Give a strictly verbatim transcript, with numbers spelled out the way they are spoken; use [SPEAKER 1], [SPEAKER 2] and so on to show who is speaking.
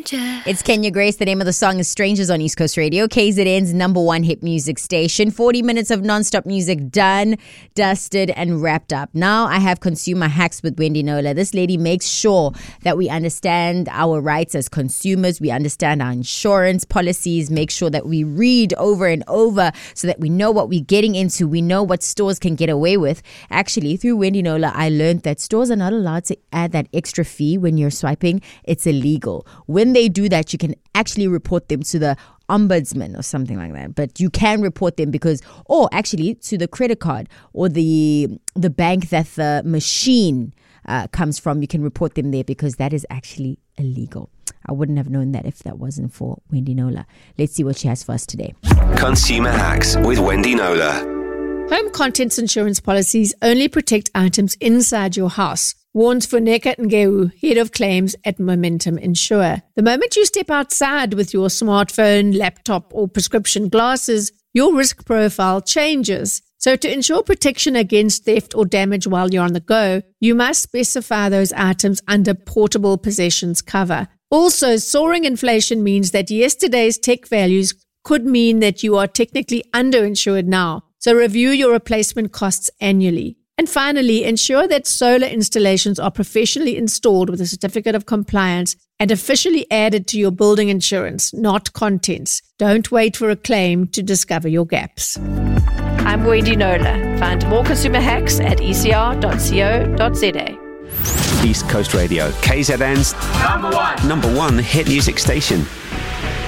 [SPEAKER 1] It's Kenya Grace. The name of the song is Strangers on East Coast Radio, K Z N's number one hit music station. forty minutes of non-stop music done, dusted, and wrapped up. Now I have Consumer Hacks with Wendy Knowler. This lady makes sure that we understand our rights as consumers. We understand our insurance policies. Make sure that we read over and over so that we know what we're getting into. We know what stores can get away with. Actually, through Wendy Knowler, I learned that stores are not allowed to add that extra fee when you're swiping. It's illegal. When they do that, you can actually report them to the ombudsman or something like that. But you can report them because, or actually to the credit card or the the bank that the machine uh, comes from. You can report them there because that is actually illegal. I wouldn't have known that if that wasn't for Wendy Knowler. Let's see what she has for us today.
[SPEAKER 2] Consumer Hacks with Wendy Knowler.
[SPEAKER 3] Home contents insurance policies only protect items inside your house, warns Funeka Ngeu, head of claims at Momentum Insure. The moment you step outside with your smartphone, laptop, or prescription glasses, your risk profile changes. So to ensure protection against theft or damage while you're on the go, you must specify those items under portable possessions cover. Also, soaring inflation means that yesterday's tech values could mean that you are technically underinsured now. So review your replacement costs annually. And finally, ensure that solar installations are professionally installed with a certificate of compliance and officially added to your building insurance, not contents. Don't wait for a claim to discover your gaps. I'm Wendy Knowler. Find more consumer hacks at e c r dot co dot z a.
[SPEAKER 2] East Coast Radio, K Z N's number one, number one hit music station.